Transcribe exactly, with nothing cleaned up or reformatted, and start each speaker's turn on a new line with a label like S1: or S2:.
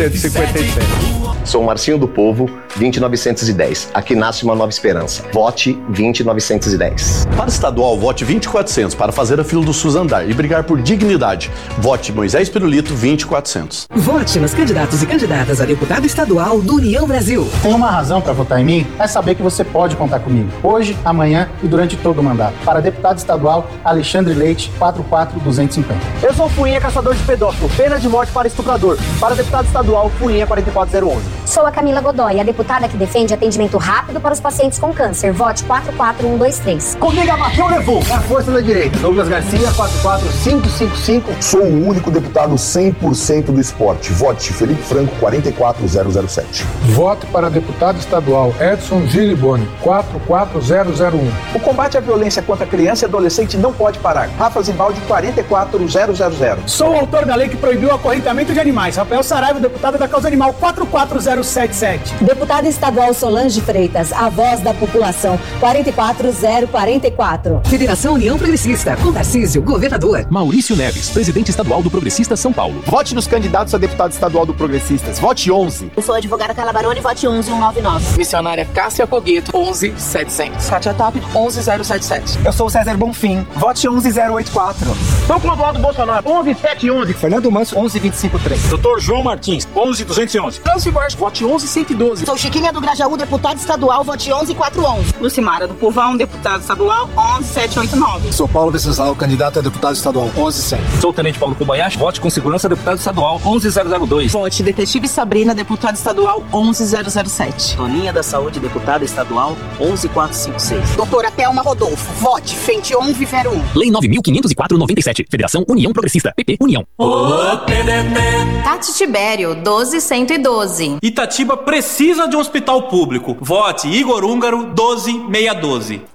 S1: novecentos e cinquenta e sete.
S2: Sou Marcinho do Povo, vinte novecentos e dez. Aqui nasce uma nova esperança. Vote vinte novecentos e dez.
S3: Para estadual, vote vinte e quatrocentos para fazer a fila do SUS andar e brigar por dignidade. Vote Moisés Pirulito vinte e quatrocentos.
S4: Vote nos candidatos e candidatas a deputado estadual do União Brasil.
S5: Tem uma razão para votar em mim? É saber que você pode contar comigo. Hoje, amanhã e durante todo o mandato. Para deputado estadual, Alexandre Leite, quatro quatro duzentos e cinquenta.
S6: Eu sou Fuinha, caçador de pedófilo. Pena de morte para estuprador. Para deputado estadual, Fuinha quatro quatro zero um um.
S7: Sou a Camila Godoy, a deputada que defende atendimento rápido para os pacientes com câncer. Vote quatro quatro um dois três.
S6: Comigo a Mateu levou. É a força da direita. Douglas Garcia, quatro quatro cinco cinco cinco.
S8: Sou o único deputado cem por cento do esporte. Vote Felipe Franco, quatro quatro zero zero sete.
S9: Vote para deputado estadual Edson Giliboni, quatro quatro zero zero um.
S10: O combate à violência contra criança e adolescente não pode parar. Rafa Zimbaldi, quatro quatro zero zero zero.
S6: Sou o autor da lei que proibiu o acorrentamento de animais. Rafael Saraiva, deputado da Causa Animal, quatro quatro zero sete sete.
S11: Deputada estadual Solange Freitas, a voz da população, quatro quatro zero quatro quatro.
S4: Federação União Progressista, com Tarcísio, governador.
S12: Maurício Neves, presidente estadual do Progressista São Paulo.
S13: Vote nos candidatos a deputado estadual do Progressistas. Vote onze.
S14: Eu sou a advogada Carla Baroni, vote onze um nove nove.
S15: Missionária Cássia Cogueto, onze setecentos. Kátia Top, onze zero sete sete.
S16: Eu sou o César Bonfim, vote onze zero oito quatro.
S6: Sou Clodoaldo Bolsonaro, onze sete onze.
S16: Fernando Manso, onze vinte e cinco três.
S17: Doutor João Martins, onze duzentos e onze.
S18: Francis Borges, vote onze cento e doze.
S19: Sou Chiquinha do Grajaú, deputado estadual, vote onze quatro onze.
S20: Lucimara do Povão, deputado estadual, onze sete oito nove.
S21: Sou Paulo Venceslau, candidato a deputado estadual, onze cem.
S22: Sou o Tenente Paulo Kobayashi, vote com segurança, deputado estadual, onze zero zero dois.
S23: Vote Detetive Sabrina, deputada estadual, onze zero zero sete.
S24: Toninha da Saúde, deputada estadual, onze quatro cinco seis.
S19: Doutora Thelma Rodolfo, vote Fente onze zero um.
S12: Lei nove mil quinhentos e quatro noventa e sete. Federação União Progressista. P P União.
S25: O P D T.
S26: Tati Tibério, doze cento e doze.
S25: Itatiba precisa de um hospital público. Vote Igor Húngaro, doze seiscentos e doze.